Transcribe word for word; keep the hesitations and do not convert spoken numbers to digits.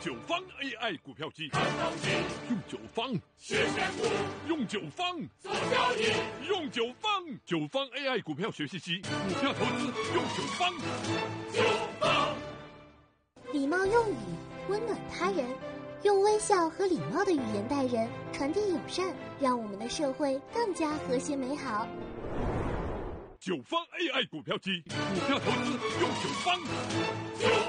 九方 A I 股票机， 看东西， 用九方学选股， 用九方做交易， 用九方九方 A I 股票学习机，股票投资用九方。 九方。 礼貌用语温暖他人，用微笑和礼貌的语言待人，传递友善，让我们的社会更加和谐美好。 九方 A I 股票机，股票投资用九方。 九